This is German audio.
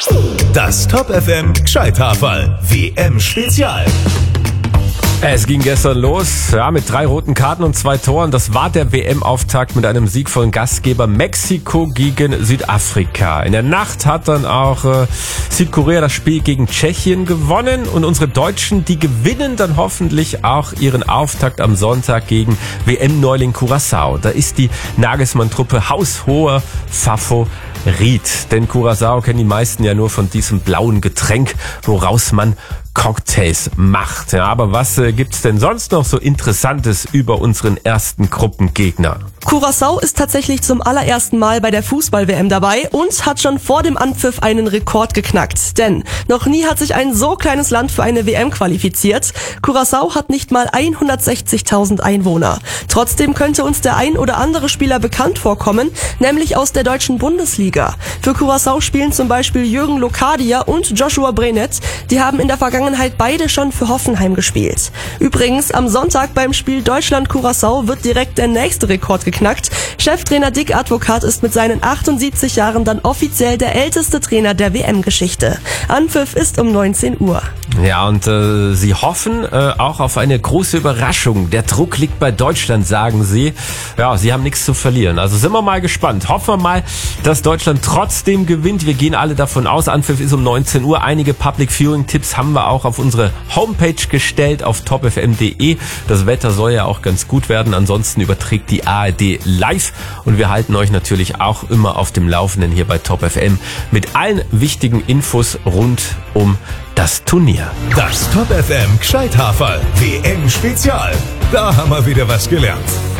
Das Top FM Gescheithaferl WM Spezial. Es ging gestern los, mit 3 roten Karten und 2 Toren. Das war der WM-Auftakt mit einem Sieg von Gastgeber Mexiko gegen Südafrika. In der Nacht hat dann auch Südkorea das Spiel gegen Tschechien gewonnen. Und unsere Deutschen, die gewinnen dann hoffentlich auch ihren Auftakt am Sonntag gegen WM-Neuling Curaçao. Da ist die Nagelsmann-Truppe haushoher Favorit. Denn Curaçao kennen die meisten ja nur von diesem blauen Getränk, woraus man Cocktails macht. Ja, aber was gibt's denn sonst noch so Interessantes über unseren ersten Gruppengegner? Curaçao ist tatsächlich zum allerersten Mal bei der Fußball-WM dabei und hat schon vor dem Anpfiff einen Rekord geknackt. Denn noch nie hat sich ein so kleines Land für eine WM qualifiziert. Curaçao hat nicht mal 160.000 Einwohner. Trotzdem könnte uns der ein oder andere Spieler bekannt vorkommen, nämlich aus der deutschen Bundesliga. Für Curaçao spielen zum Beispiel Jürgen Locadia und Joshua Brenet. Die haben in der Vergangenheit beide schon für Hoffenheim gespielt. Übrigens, am Sonntag beim Spiel Deutschland-Curaçao wird direkt der nächste Rekord geknackt. Cheftrainer Dick Advokat ist mit seinen 78 Jahren dann offiziell der älteste Trainer der WM-Geschichte. Anpfiff ist um 19 Uhr. Ja, und sie hoffen auch auf eine große Überraschung. Der Druck liegt bei Deutschland, sagen sie. Ja, sie haben nichts zu verlieren. Also sind wir mal gespannt. Hoffen wir mal, dass Deutschland trotzdem gewinnt. Wir gehen alle davon aus. Anpfiff ist um 19 Uhr. Einige Public Viewing Tipps haben wir auch auf unsere Homepage gestellt, auf topfm.de. Das Wetter soll ja auch ganz gut werden. Ansonsten überträgt die ARD live. Und wir halten euch natürlich auch immer auf dem Laufenden hier bei Top FM mit allen wichtigen Infos rund um das Turnier. Das Top FM Gescheithaferl WM Spezial. Da haben wir wieder was gelernt.